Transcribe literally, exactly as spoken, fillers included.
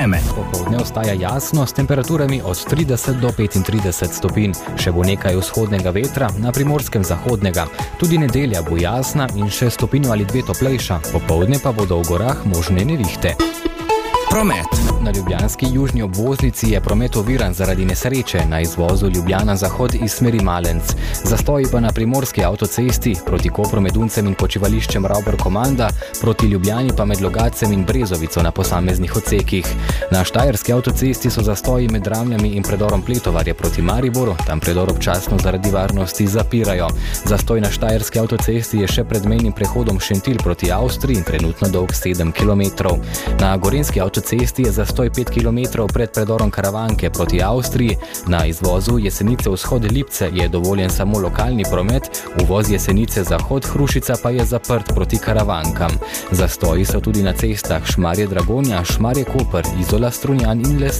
Vreme. Popoldne ostaja jasno s temperaturami od trideset do petintrideset stopinj. Še bo nekaj vzhodnega vetra, na Primorskem zahodnega. Tudi nedelja bo jasna in še stopinjo ali dve toplejša. Popoldne pa bodo v gorah možne nevihte. Promet. Na ljubljanski južni obvoznici je promet oviran zaradi nesreče na izvozu Ljubljana-Zahod iz smeri Malenc. Zastoji pa na Primorski avtocesti proti Kopru med Uncem in počivališčem Ravbar-Komanda, proti Ljubljani pa med Logacem in Brezovico na posameznih odsekih. Na Štajerski avtocesti so zastoji med Dramljami in predorom Pletovarje proti Mariboru, tam predor občasno zaradi varnosti zapirajo. Zastoj na Štajerski avtocesti je še pred mejnim prehodom Šentilj proti Avstriji, trenutno dolg sedem kilometrov. Na Gorenjski avtocesti cesti je zastoj pet kilometrov pred predorom Karavanke proti Avstriji. Na izvozu Jesenice vzhod Lipce je dovoljen samo lokalni promet, uvoz Jesenice zahod Hrušica pa je zaprt proti Karavankam. Zastoji so tudi na cestah Šmarje-Dragonja, Šmarje-Koper, Izola-Strunjan in Les